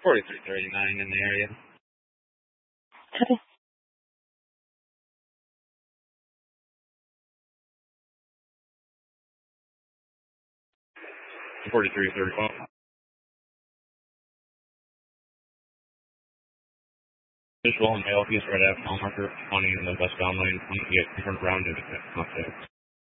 4339 in the area. Okay. 4335. Visual and male, he's right at mile marker 20 in the westbound lane. You get confirmed round and contact.